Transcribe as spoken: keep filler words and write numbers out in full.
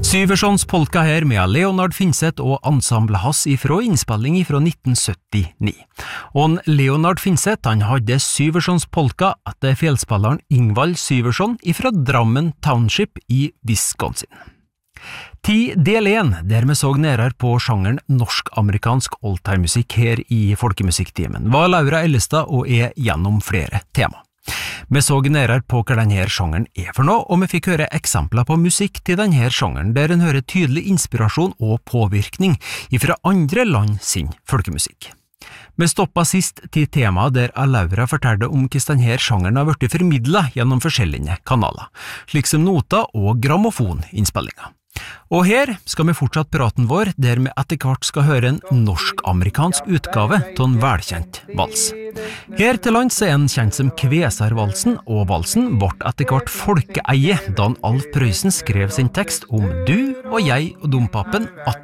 Syversons polka her med Leonard Finseth og ensemblet hans ifra innspilling ifra nitten syttini. Og Leonard Finseth han hadde Syversons polka etter fjellspilleren Ingvald Syverson ifra Drammen Township i Wisconsin. Ti del en, der vi så nærere på sjangeren norsk-amerikansk oldtimemusikk her i Folkemusikktimen, var Laura Ellestad og er gjennom flere tema. Vi så nærere på hva denne sjangeren er for noe, og vi fikk høre eksempler på musikk til denne sjangeren, der en hører tydelig inspirasjon og påvirkning ifra andre land sin folkemusikk. Vi stoppet sist til temaet der Laura fortalte om hvordan denne sjangeren har vært formidlet gjennom forskjellige kanaler, slik som noter og grammofoninnspillinger. Og her skal vi fortsatt praten vår, der vi etter hvert skal høre en norsk-amerikansk utgave til en velkjent vals. Her til lands er en kjent som Kvesarvalsen, og valsen ble etter hvert folkeeie da Alf Prøysen skrev sin tekst om du og jeg og dompapen at